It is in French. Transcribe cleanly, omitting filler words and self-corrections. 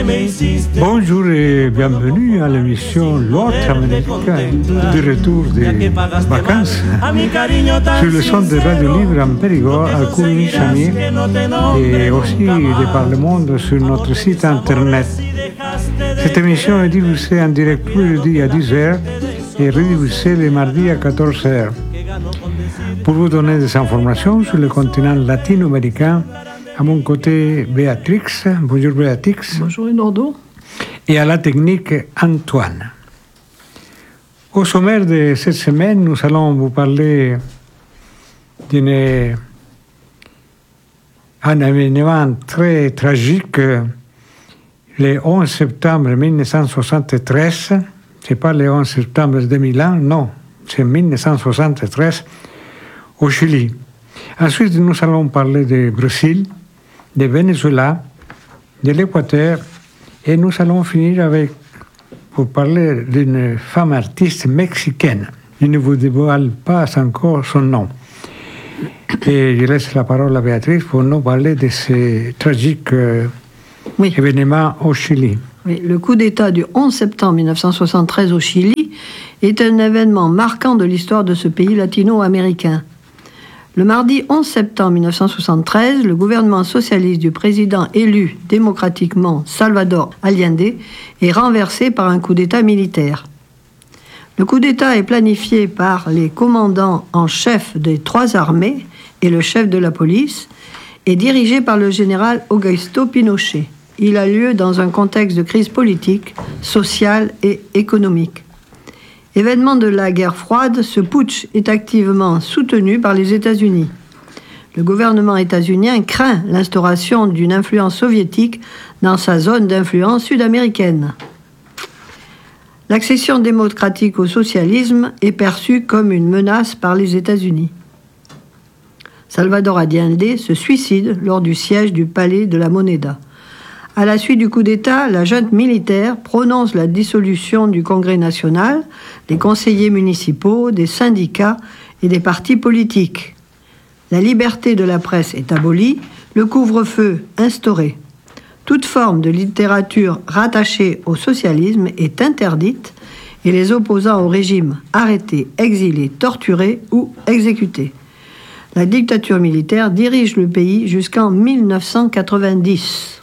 Bonjour et bienvenue à l'émission L'Autre Américain, du retour des vacances sur le centre de Radio Libre en Périgord, à Cournichami, et aussi par le monde sur notre site internet. Cette émission est diffusée en direct tous les jeudis à 10h et rediffusée les mardis à 14h. Pour vous donner des informations sur le continent latino-américain, à mon côté, Béatrix. Bonjour Béatrix. Bonjour Eduardo. Et à la technique, Antoine. Au sommaire de cette semaine, nous allons vous parler d'un événement très tragique. Le 11 septembre 1973, c'est pas le 11 septembre 2001, non, c'est 1973, au Chili. Ensuite, nous allons parler du Brésil, du Venezuela, de l'Équateur, et nous allons finir pour parler d'une femme artiste mexicaine. Je ne vous dévoile pas encore son nom. Et je laisse la parole à Béatrice pour nous parler de ce tragique événement au Chili. Oui, le coup d'État du 11 septembre 1973 au Chili est un événement marquant de l'histoire de ce pays latino-américain. Le mardi 11 septembre 1973, le gouvernement socialiste du président élu démocratiquement Salvador Allende est renversé par un coup d'État militaire. Le coup d'État est planifié par les commandants en chef des trois armées et le chef de la police et dirigé par le général Augusto Pinochet. Il a lieu dans un contexte de crise politique, sociale et économique. Événement de la guerre froide, ce putsch est activement soutenu par les États-Unis. Le gouvernement états-unien craint l'instauration d'une influence soviétique dans sa zone d'influence sud-américaine. L'accession démocratique au socialisme est perçue comme une menace par les États-Unis. Salvador Allende se suicide lors du siège du palais de la Moneda. À la suite du coup d'État, la junte militaire prononce la dissolution du Congrès national, des conseillers municipaux, des syndicats et des partis politiques. La liberté de la presse est abolie, le couvre-feu instauré. Toute forme de littérature rattachée au socialisme est interdite et les opposants au régime arrêtés, exilés, torturés ou exécutés. La dictature militaire dirige le pays jusqu'en 1990.